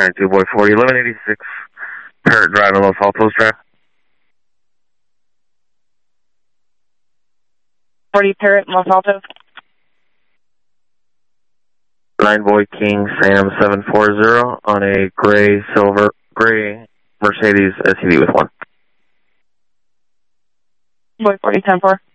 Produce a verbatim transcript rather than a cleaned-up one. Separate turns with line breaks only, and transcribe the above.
nine two, boy forty, eleven eighty-six, Parrot Drive in Los Altos Drive.
forty Parrot, Los Altos.
nine boy King Sam seven four zero on a gray silver, gray Mercedes S U V with one.
Boy forty, ten four.